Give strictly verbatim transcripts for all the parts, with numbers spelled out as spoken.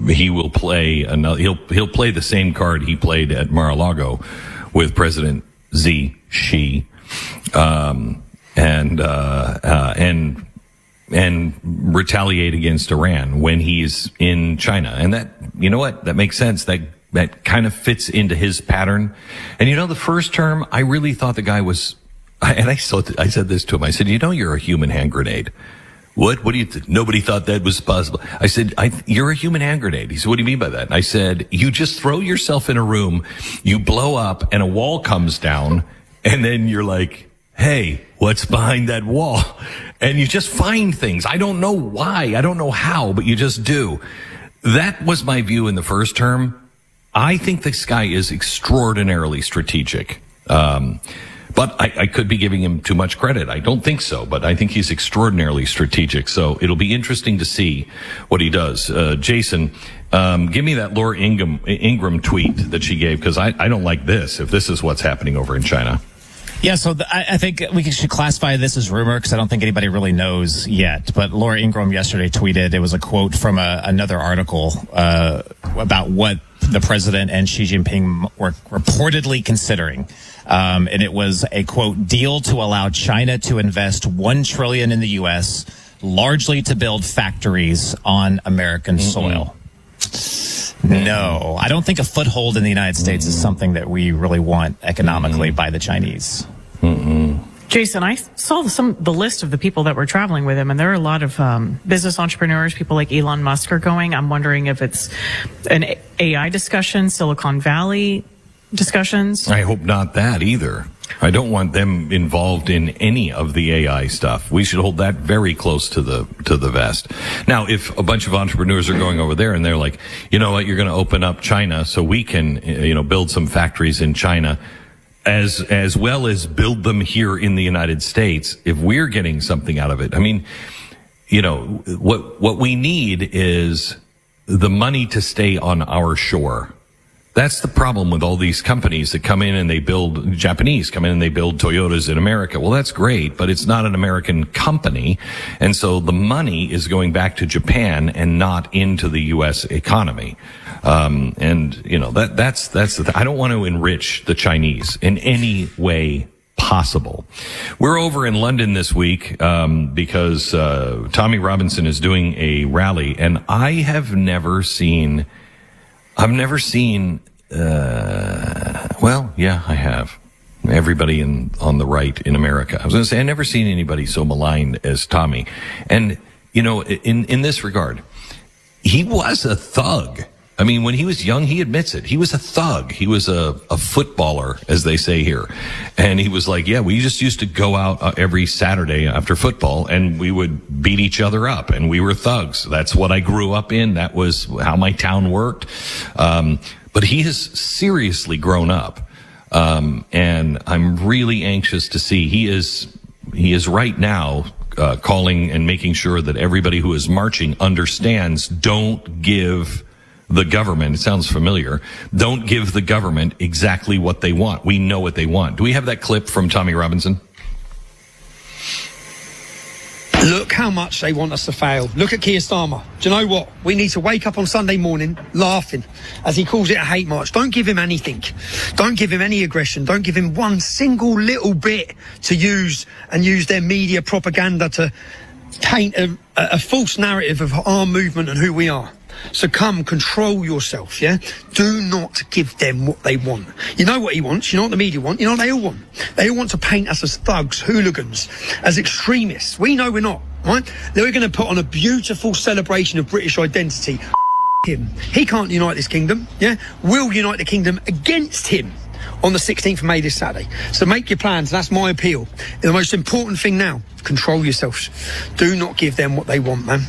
he will play another. He'll he'll play the same card he played at Mar-a-Lago with President Xi, Xi, um, and uh, uh, and and retaliate against Iran when he's in China. And that, you know what, that makes sense. That that kind of fits into his pattern. And you know, the first term, I really thought the guy was. And I saw, I said this to him. I said, you know, you're a human hand grenade. What? What do you think? Nobody thought that was possible. I said, I, you're a human hand grenade. He said, what do you mean by that? And I said, you just throw yourself in a room, you blow up, and a wall comes down, and then you're like, hey, what's behind that wall? And you just find things. I don't know why. I don't know how, but you just do. That was my view in the first term. I think this guy is extraordinarily strategic. Um, But I, I could be giving him too much credit. I don't think so, but I think he's extraordinarily strategic. So it'll be interesting to see what he does. Uh, Jason, um, give me that Laura Ingram, Ingram tweet that she gave, because I, I don't like this, if this is what's happening over in China. Yeah, so the, I, I think we should classify this as rumor because I don't think anybody really knows yet. But Laura Ingram yesterday tweeted, it was a quote from a, another article uh, about what the president and Xi Jinping were reportedly considering. Um, and it was a, quote, deal to allow China to invest one trillion dollars in the U S, largely to build factories on American mm-hmm. soil. No, I don't think a foothold in the United States mm-hmm. is something that we really want economically mm-hmm. by the Chinese. Mm-hmm. Jason, I saw some the list of the people that were traveling with him, and there are a lot of um, business entrepreneurs, people like Elon Musk are going. I'm wondering if it's an A I discussion, Silicon Valley discussions. I hope not that either. I don't want them involved in any of the A I stuff. We should hold that very close to the to the vest. Now, if a bunch of entrepreneurs are going over there and they're like, you know what, you're going to open up China so we can, you know, build some factories in China, as as well as build them here in the United States, if we're getting something out of it. I mean, you know, what what we need is the money to stay on our shore. That's the problem with all these companies that come in and they build, Japanese come in and they build Toyotas in America. Well, that's great, but it's not an American company. And so the money is going back to Japan and not into the U S economy. Um, and, you know, that, that's, that's the, th- I don't want to enrich the Chinese in any way possible. We're over in London this week, um, because, uh, Tommy Robinson is doing a rally, and I have never seen I've never seen, uh, well, yeah, I have. Everybody in, on the right in America. I was going to say, I've never seen anybody so maligned as Tommy. And, you know, in, in this regard, he was a thug. I mean, when he was young, he admits it. He was a thug. He was a, a footballer, as they say here. And he was like, yeah, we just used to go out uh, every Saturday after football and we would beat each other up, and we were thugs. That's what I grew up in. That was how my town worked. Um, but he has seriously grown up. Um, and I'm really anxious to see. He is, he is right now, uh, calling and making sure that everybody who is marching understands, don't give the government, it sounds familiar, don't give the government exactly what they want. We know what they want. Do we have that clip from Tommy Robinson? Look how much they want us to fail. Look at Keir Starmer. Do you know what? We need to wake up on Sunday morning laughing, as he calls it, a hate march. Don't give him anything. Don't give him any aggression. Don't give him one single little bit to use and use their media propaganda to paint a, a false narrative of our movement and who we are. So come, control yourself, yeah? Do not give them what they want. You know what he wants, you know what the media want, you know what they all want. They all want to paint us as thugs, hooligans, as extremists. We know we're not, right? They're going to put on a beautiful celebration of British identity. Him. He can't unite this kingdom, yeah? We'll unite the kingdom against him on the sixteenth of May this Saturday. So make your plans, that's my appeal. And the most important thing now, control yourselves. Do not give them what they want, man.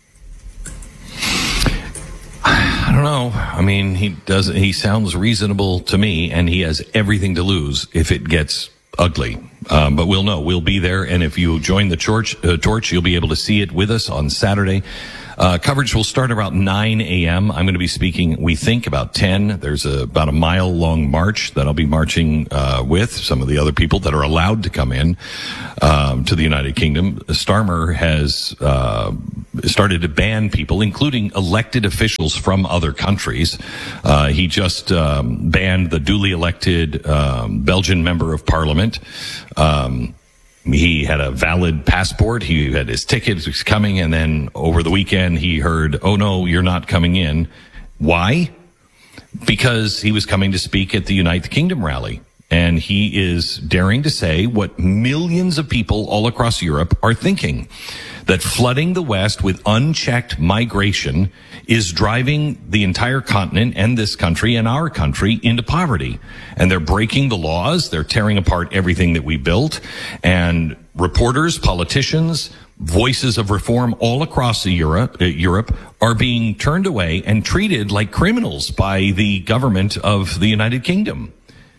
I don't know. I mean, he does. He sounds reasonable to me, and he has everything to lose if it gets ugly. Um, but we'll know. We'll be there, and if you join the torch, uh, torch, you'll be able to see it with us on Saturday. Uh, coverage will start about nine a.m. I'm going to be speaking, we think, about ten. There's a, about a mile long march that I'll be marching uh, with some of the other people that are allowed to come in um, to the United Kingdom. Starmer has uh, started to ban people, including elected officials from other countries. Uh, he just um, banned the duly elected um, Belgian member of parliament. Um, He had a valid passport. He had his ticket. He was coming. And then over the weekend, he heard, oh, no, you're not coming in. Why? Because he was coming to speak at the United Kingdom rally. And he is daring to say what millions of people all across Europe are thinking, that flooding the West with unchecked migration is driving the entire continent and this country and our country into poverty. And they're breaking the laws. They're tearing apart everything that we built. And reporters, politicians, voices of reform all across the Europe, uh, Europe are being turned away and treated like criminals by the government of the United Kingdom.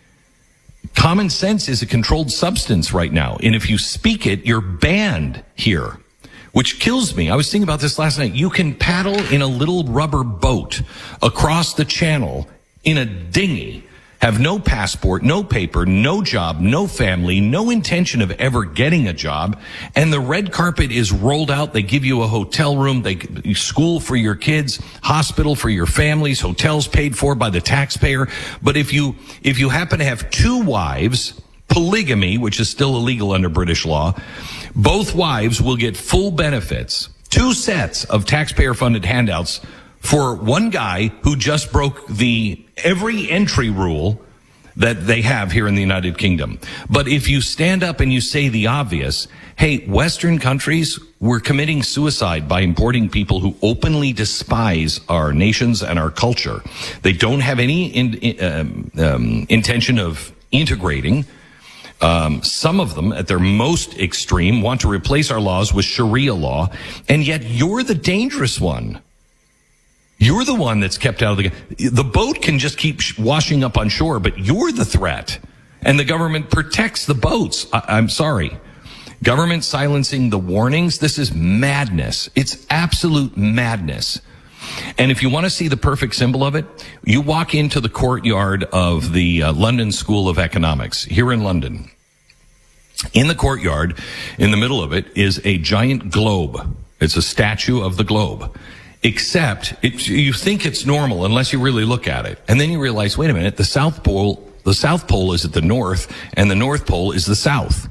Common sense is a controlled substance right now. And if you speak it, you're banned here, which kills me. I was thinking about this last night. You can paddle in a little rubber boat across the channel in a dinghy, have no passport, no paper, no job, no family, no intention of ever getting a job, and the red carpet is rolled out. They give you a hotel room, they school for your kids, hospital for your families, hotels paid for by the taxpayer. But if you if you happen to have two wives, polygamy, which is still illegal under British law, both wives will get full benefits, two sets of taxpayer-funded handouts for one guy who just broke the every entry rule that they have here in the United Kingdom. But if you stand up and you say the obvious, hey, Western countries, we're committing suicide by importing people who openly despise our nations and our culture. They don't have any in, um, um, intention of integrating. Um, some of them, at their most extreme, want to replace our laws with Sharia law, and yet you're the dangerous one. You're the one that's kept out of the... The boat can just keep washing up on shore, but you're the threat. And the government protects the boats. I, I'm sorry. Government silencing the warnings, this is madness. It's absolute madness. And if you want to see the perfect symbol of it, you walk into the courtyard of the uh, London School of Economics here in London. In the courtyard, in the middle of it, is a giant globe. It's a statue of the globe. Except it, you think it's normal unless you really look at it. And then you realize, wait a minute, the South Pole, the South Pole is at the north and the North Pole is the south.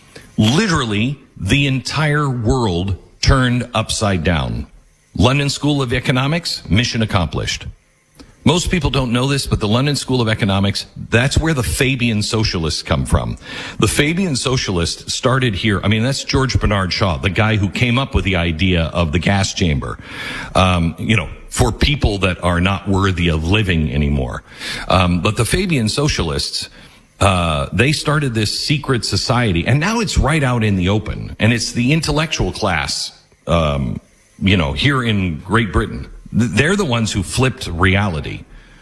Literally, the entire world turned upside down. London School of Economics, mission accomplished. Most people don't know this, but the London School of Economics, that's where the Fabian socialists come from. The Fabian socialists started here. I mean, that's George Bernard Shaw, the guy who came up with the idea of the gas chamber, um, you know, for people that are not worthy of living anymore. Um, but the Fabian socialists, uh, they started this secret society, and now it's right out in the open, and it's the intellectual class, um, you know, here in Great Britain. They're the ones who flipped reality.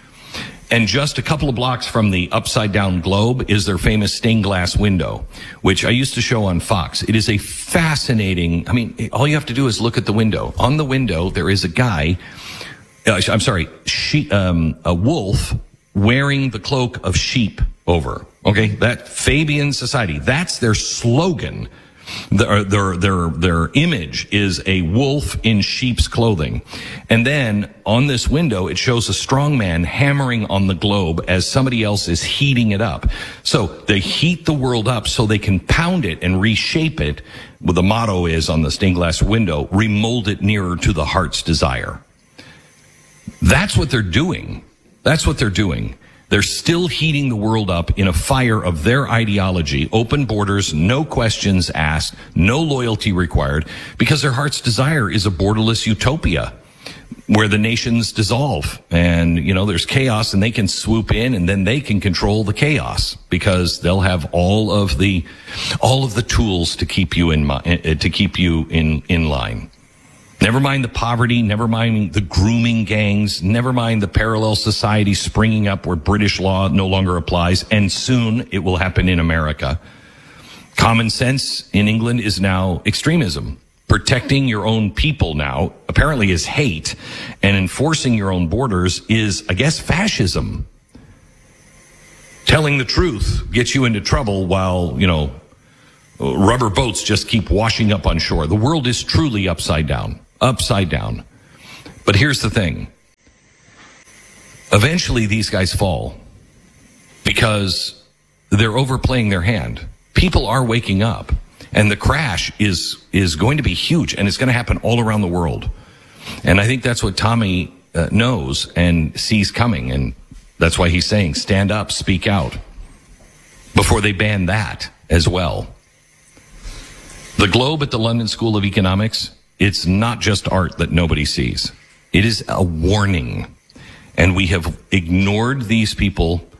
And just a couple of blocks from the upside down globe is their famous stained glass window, which I used to show on Fox. It is a fascinating, I mean, all you have to do is look at the window. On the window, there is a guy, uh, I'm sorry, she, um, a wolf wearing the cloak of sheep over. Okay. That Fabian society, that's their slogan. Their, their, their, their image is a wolf in sheep's clothing. And then on this window, it shows a strong man hammering on the globe as somebody else is heating it up. So they heat the world up so they can pound it and reshape it. Well, the motto is on the stained glass window, remold it nearer to the heart's desire. That's what they're doing. That's what they're doing. They're still heating the world up in a fire of their ideology, open borders, no questions asked, no loyalty required, because their heart's desire is a borderless utopia where the nations dissolve and, you know, there's chaos and they can swoop in and then they can control the chaos because they'll have all of the, all of the tools to keep you in, to keep you in, in line. Never mind the poverty, never mind the grooming gangs, never mind the parallel society springing up where British law no longer applies, and soon it will happen in America. Common sense in England is now extremism. Protecting your own people now apparently is hate, and enforcing your own borders is, I guess, fascism. Telling the truth gets you into trouble while, you know, rubber boats just keep washing up on shore. The world is truly upside down, upside down. But here's the thing. Eventually these guys fall because they're overplaying their hand. People are waking up. And the crash is is going to be huge, and it's going to happen all around the world. And I think that's what Tommy uh, knows and sees coming, and that's why he's saying, stand up, speak out, before they ban that as well. The globe at the London School of Economics, it's not just art that nobody sees. It is a warning. And we have ignored these people